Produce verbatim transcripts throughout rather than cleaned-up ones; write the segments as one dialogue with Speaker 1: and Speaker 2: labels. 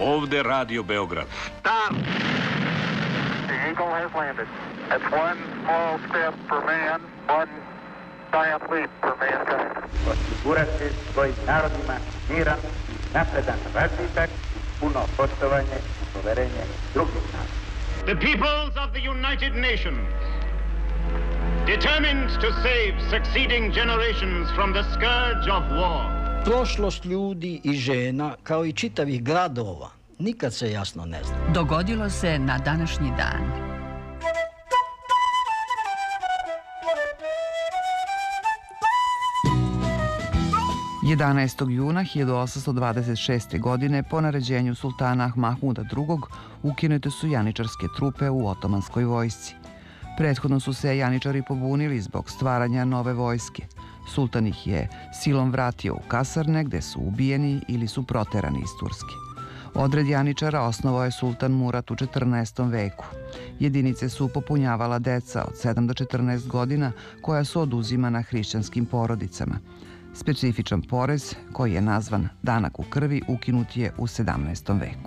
Speaker 1: Ovde Radio Beograd.
Speaker 2: Stop! The Eagle has landed. That's one small step for man, one giant leap for mankind.
Speaker 3: Osigurati svojim narodima miran, napredan razvitak, puno poštovanje i poverenje drugih naroda.
Speaker 4: The peoples of the United Nations, determined to save succeeding generations from the scourge of war.
Speaker 5: Prošlost ljudi i žena, kao i čitavih gradova, nikad se jasno ne zna.
Speaker 6: Dogodilo se na današnji dan.
Speaker 7: jedanaestog juna hiljadu osamsto dvadeset šeste. godine po naređenju sultana Mahmuda drugog. ukinute su janičarske trupe u otomanskoj vojsci. Prethodno su se janičari pobunili zbog stvaranja nove vojske. Sultan ih je silom vratio u kasarne gde su ubijeni ili su proterani iz Turske. Odred janičara osnovao je sultan Murat u četrnaestom veku. Jedinice su popunjavala deca od sedam do četrnaest godina koja su oduzimana hrišćanskim porodicama. Specifičan porez, koji je nazvan danak u krvi, ukinut je u sedamnaestom veku.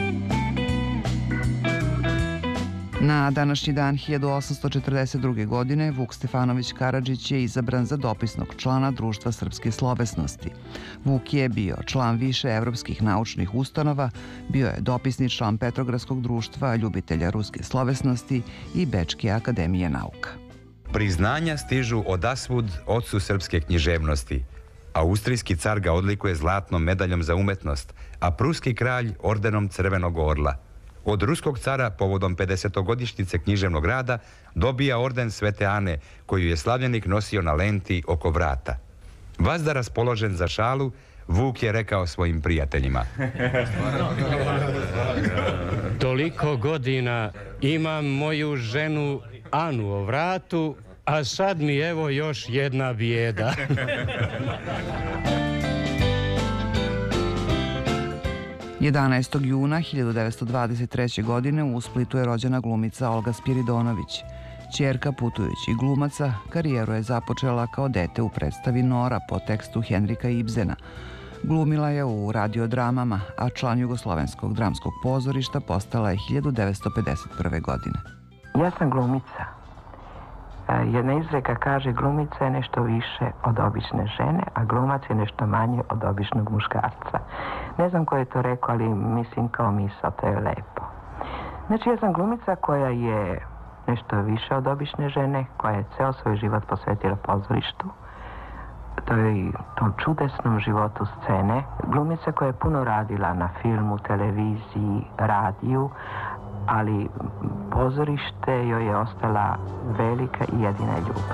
Speaker 7: Na današnji dan hiljadu osamsto četrdeset druge. godine Vuk Stefanović Karadžić je izabran za dopisnog člana Društva srpske slovesnosti. Vuk je bio član više evropskih naučnih ustanova, bio je dopisni član Petrogradskog društva ljubitelja ruske slovesnosti i Bečke akademije nauka.
Speaker 8: Priznanja stižu odasvud ocu srpske književnosti. Austrijski car ga odlikuje zlatnom medaljom za umetnost, a pruski kralj ordenom Crvenog orla. Od ruskog cara povodom pedesetogodišnjice književnog rada dobija orden Svete Ane, koju je slavljenik nosio na lenti oko vrata. Vazda raspoložen za šalu, Vuk je rekao svojim prijateljima:
Speaker 9: toliko godina imam moju ženu Anu o vratu, a sad mi evo još jedna bijeda.
Speaker 7: jedanaestog juna hiljadu devetsto dvadeset treće. godine u Splitu je rođena glumica Olga Spiridonović. Ćerka putujućih glumaca, karijeru je započela kao dete u predstavi Nora po tekstu Henrika Ibsena. Glumila je u radiodramama, a član Jugoslovenskog dramskog pozorišta postala je hiljadu devetsto pedeset prve. godine.
Speaker 10: Ja sam glumica. Jedna izreka kaže glumica je nešto više od obične žene, a glumac je nešto manje od običnog muškarca. Ne znam ko je to rekao, ali mislim kao misao, to je lepo. Znači, ja sam glumica koja je nešto više od obične žene, koja je ceo svoj život posvetila pozorištu, to je tom čudesnom životu scene. Glumica koja je puno radila na filmu, televiziji, radiju, ali pozorište joj je ostala velika i jedina ljubav.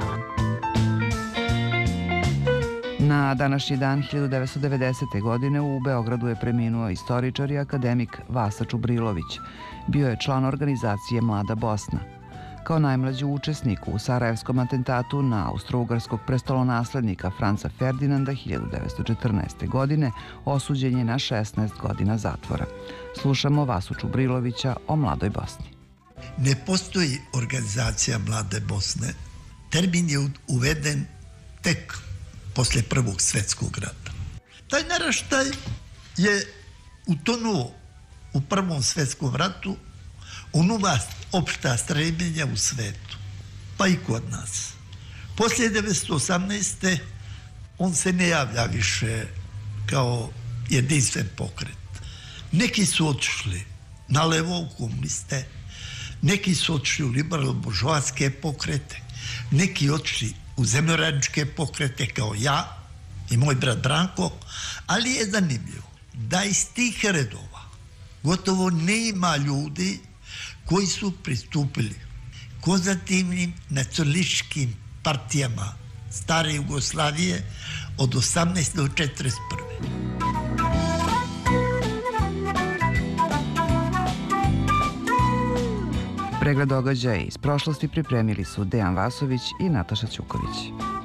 Speaker 7: Na današnji dan hiljadu devetsto devedesete. godine u Beogradu je preminuo istoričar i akademik Vasa Čubrilović. Bio je član organizacije Mlada Bosna. Kao najmlađi učesnik u sarajevskom atentatu na austrougarskog prestolonaslednika Franca Ferdinanda hiljadu devetsto četrnaeste. godine osuđen je na šesnaest godina zatvora. Slušamo Vasu Čubrilovića o Mladoj Bosni.
Speaker 11: Ne postoji organizacija Mlade Bosne. Termin je uveden tek posle Prvog svetskog rata. Taj naraštaj je utonuo u Prvom svetskom ratu, unuva opšta strebljenja u svetu, pa i kod nas. Poslije devetsto osamnaeste. on se ne javlja više kao jedinstven pokret. Neki su otišli na levo u komuniste, neki su otišli u liberalno-buržoaske pokrete, neki otišli u zemljoradničke pokrete kao ja i moj brat Branko, ali je zanimljivo da iz tih redova gotovo nema ljudi koji su pristupili konzervativnim nacionalističkim partijama stare Jugoslavije od osamnaeste do četrdeset prve.
Speaker 7: Pregled događaja iz prošlosti pripremili su Dejan Vasović i Nataša Ćuković.